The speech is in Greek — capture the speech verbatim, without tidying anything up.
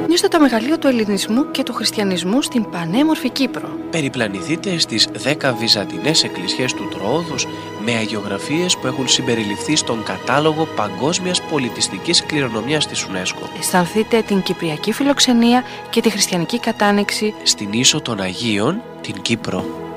Νιώστε το μεγαλείο του ελληνισμού και του χριστιανισμού στην πανέμορφη Κύπρο. Περιπλανηθείτε στις δέκα βυζαντινές εκκλησίες του Τροόδους με αγιογραφίες που έχουν συμπεριληφθεί στον κατάλογο παγκόσμιας πολιτιστικής κληρονομιάς της UNESCO. Αισθανθείτε την κυπριακή φιλοξενία και τη χριστιανική κατάνοιξη στην Ίσο των Αγίων, την Κύπρο.